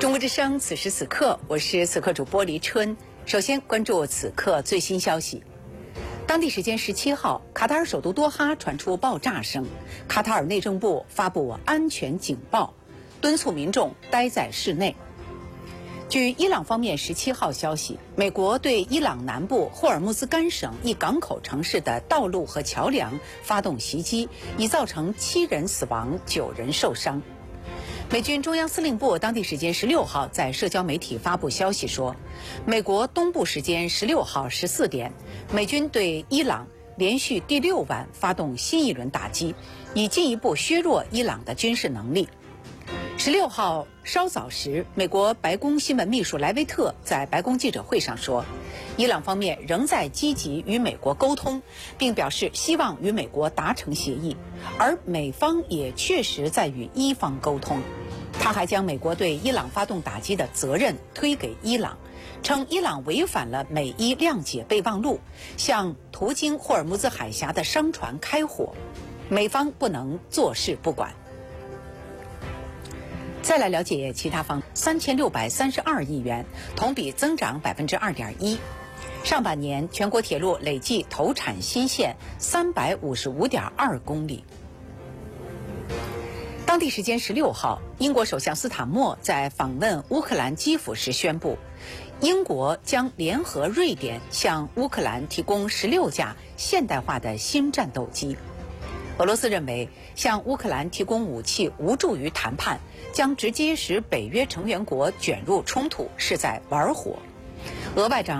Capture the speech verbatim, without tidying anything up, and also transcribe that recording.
中国之声，此时此刻，我是此刻主播黎春。首先关注此刻最新消息。当地时间十七号，卡塔尔首都多哈传出爆炸声，卡塔尔内政部发布安全警报，敦促民众待在室内。据伊朗方面十七号消息，美国对伊朗南部霍尔木兹干省一港口城市的道路和桥梁发动袭击，已造成七人死亡、九人受伤。美军中央司令部当地时间十六号在社交媒体发布消息说，美国东部时间十六号十四点，美军对伊朗连续第六晚发动新一轮打击，以进一步削弱伊朗的军事能力。十六号稍早时，美国白宫新闻秘书莱维特在白宫记者会上说，伊朗方面仍在积极与美国沟通，并表示希望与美国达成协议，而美方也确实在与伊方沟通。他还将美国对伊朗发动打击的责任推给伊朗，称伊朗违反了美伊谅解备忘录，向途经霍尔木兹海峡的商船开火，美方不能坐视不管。再来了解其他方，三千六百三十二亿元，同比增长百分之二点一。上半年全国铁路累计投产新线三百五十五点二公里。当地时间十六号，英国首相斯坦默在访问乌克兰基辅时宣布，英国将联合瑞典向乌克兰提供十六架现代化的新战斗机。俄罗斯认为，向乌克兰提供武器无助于谈判，将直接使北约成员国卷入冲突，是在玩火。俄外长